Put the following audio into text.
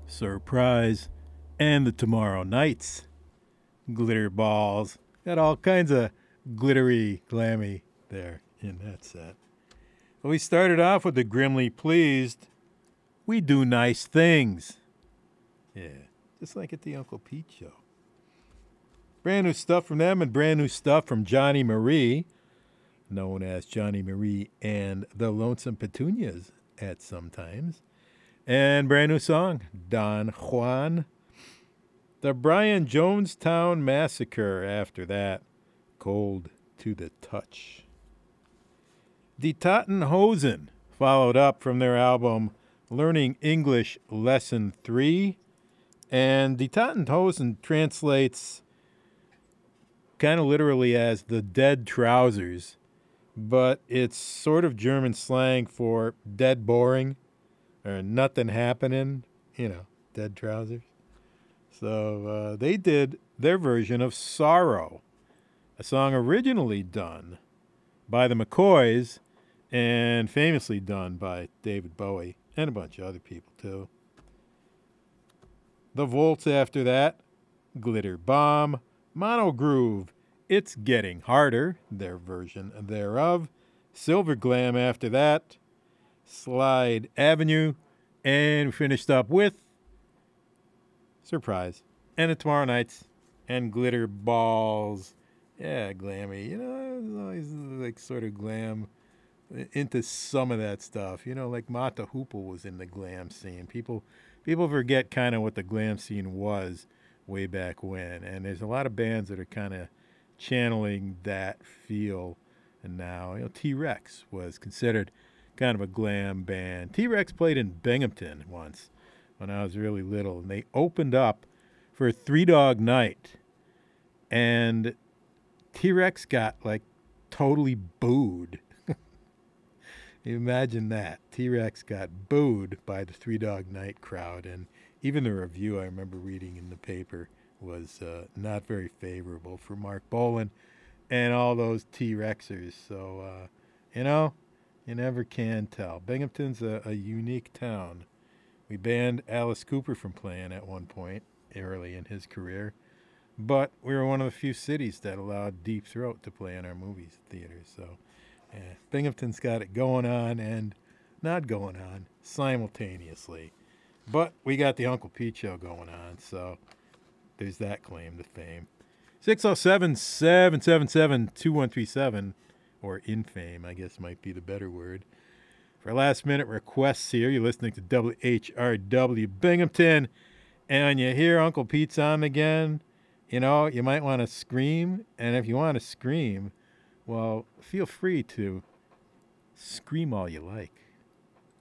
Surprise, and the Tomorrow Nights. Glitter balls. Got all kinds of glittery, glammy there in that set. Well, we started off with the Grimly Pleased. We do nice things. Yeah, just like at the Uncle Pete show. Brand new stuff from them and brand new stuff from Johnny Marie, known as Johnny Marie and the Lonesome Petunias at some times. And brand new song, Don Juan. The Brian Jonestown Massacre after that, Cold to the Touch. Die Tottenhosen followed up from their album Learning English Lesson 3. And Die Tottenhosen translates kind of literally as the dead trousers, but it's sort of German slang for dead boring or nothing happening, dead trousers. So they did their version of Sorrow, a song originally done by the McCoys and famously done by David Bowie and a bunch of other people too. The Volts after that, Glitter Bomb, Mono Groove, It's Getting Harder, their version thereof, Silver Glam after that, Slide Avenue, and we finished up with Surprise, and the Tomorrow Nights, and Glitter Balls. Yeah, glammy. I was always like sort of glam into some of that stuff. Like Mata Hoople was in the glam scene. People forget kind of what the glam scene was way back when, and there's a lot of bands that are kind of channeling that feel. And now, T-Rex was considered kind of a glam band. T-Rex played in Binghamton once when I was really little, and they opened up for Three Dog Night, and T-Rex got like totally booed. You imagine that. T-Rex got booed by the Three Dog Night crowd, and even the review I remember reading in the paper was not very favorable for Mark Bolan and all those T-Rexers. So, you never can tell. Binghamton's a unique town. We banned Alice Cooper from playing at one point early in his career, but we were one of the few cities that allowed Deep Throat to play in our movie theaters. So, Binghamton's got it going on and not going on simultaneously. But we got the Uncle Pete show going on, so there's that claim to fame. 607 777 2137, or infame, I guess might be the better word. For last minute requests here, you're listening to WHRW Binghamton, and when you hear Uncle Pete's on again, you might want to scream. And if you want to scream, well, feel free to scream all you like.